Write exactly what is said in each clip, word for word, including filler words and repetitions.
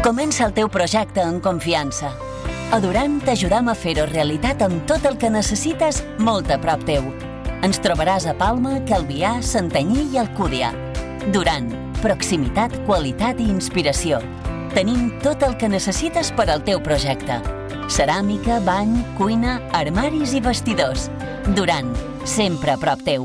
Comença el teu projecte en confiança. A Duran t'ajudam a fer-ho realitat amb tot el que necessites molt a prop teu. Ens trobaràs a Palma, Calvià, Santanyí i Alcúdia. Duran, proximitat, qualitat i inspiració. Tenim tot el que necessites per al teu projecte. Ceràmica, bany, cuina, armaris i vestidors. Duran, sempre a prop teu.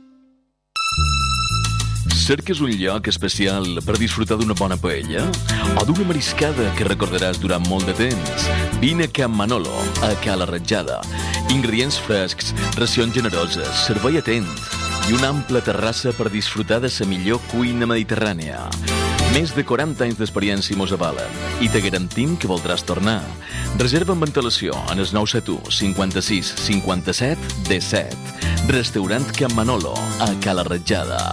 Cerques un lloc especial per disfrutar d'una bona paella? O d'una mariscada que recordaràs durant molt de temps? Vine a Can Manolo, a Cala Ratjada. Ingredients frescs, racions generoses, servei atent i una ampla terrassa per disfrutar de la millor cuina mediterrània. Més de quaranta anys d'experiència mos avalen i te garantim que voldràs tornar. Reserva amb antelació en el nou set u cinquanta-sis cinquanta-set disset. Restaurant Can Manolo, a Cala Ratjada.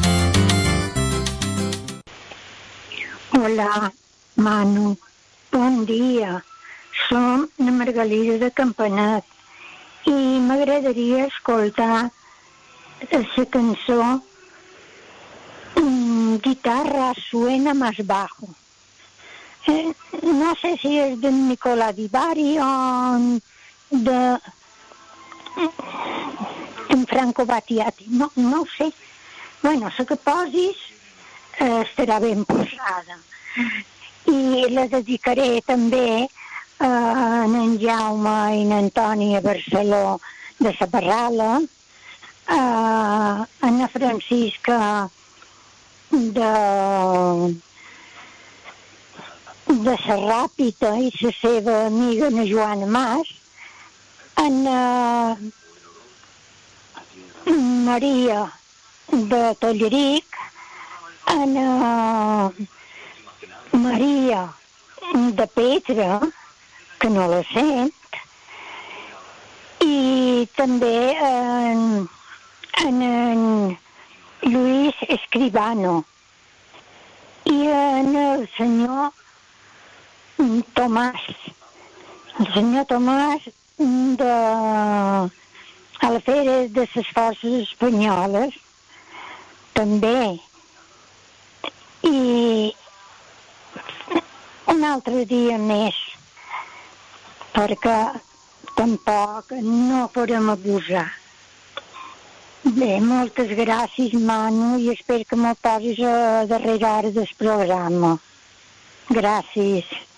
Hola, Manu. Bon dia. Som la Margalida de Campanet i m'agradaria escoltar la cançó Guitarra suena más bajo. Eh, no sé si és de Nicola Di Bari o de en Franco Battiati. No, no ho sé. Bueno, la que posis eh, estarà ben posada. I la dedicaré també a en Jaume i en Antoni a Barceló de la Parrala, a en Francisca de de la Ràpita i la seva amiga na Joana Mas, en Maria de Talleric, en Maria de Petra, que no la sent, i també en, en, en Lluís Escribano i en el senyor Tomàs, el senyor Tomàs de Alferes de les Forces Espanyoles, també. I un altre dia més, perquè tampoc no podem abusar. Bé, moltes gràcies, Manu, i espero que m'ho posis a darrera hora del programa. Gràcies.